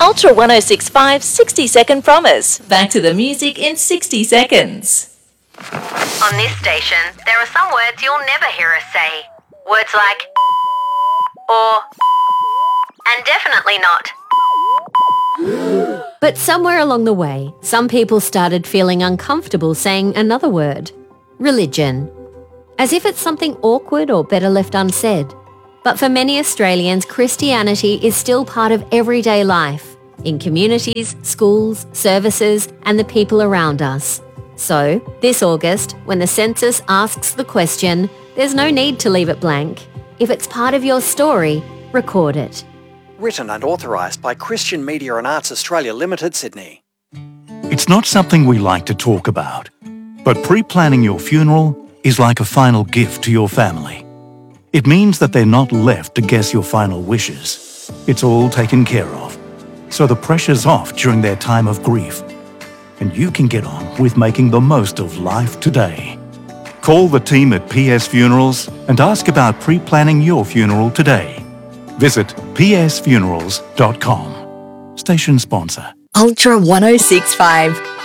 Ultra 1065 60-second promise. Back to the music in 60 seconds. On this station, there are some words you'll never hear us say. Words like or and definitely not. But somewhere along the way, some people started feeling uncomfortable saying another word. Religion. As if it's something awkward or better left unsaid. But for many Australians, Christianity is still part of everyday life, in communities, schools, services, and the people around us. So, this August, when the census asks the question, there's no need to leave it blank. If it's part of your story, record it. Written and authorised by Christian Media and Arts Australia Limited, Sydney. It's not something we like to talk about, but pre-planning your funeral is like a final gift to your family. It means that they're not left to guess your final wishes. It's all taken care of. So the pressure's off during their time of grief. And you can get on with making the most of life today. Call the team at PS Funerals and ask about pre-planning your funeral today. Visit psfunerals.com. Station sponsor. Ultra 1065.